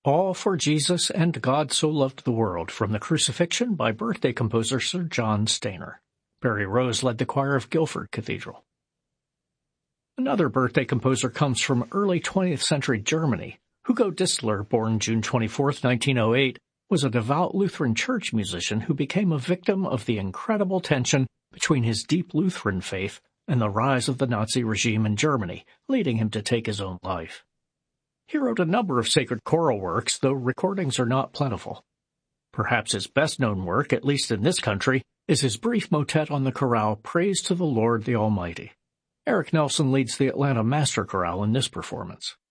All for Jesus and God So Loved the World from the Crucifixion by birthday composer Sir John Stainer. Barry Rose led the choir of Guildford Cathedral. Another birthday composer comes from early 20th century Germany. Hugo Distler, born June 24, 1908, was a devout Lutheran church musician who became a victim of the incredible tension between his deep Lutheran faith and the rise of the Nazi regime in Germany, leading him to take his own life. He wrote a number of sacred choral works, though recordings are not plentiful. Perhaps his best-known work, at least in this country, is his brief motet on the chorale Praise to the Lord the Almighty. Eric Nelson leads the Atlanta Master Chorale in this performance.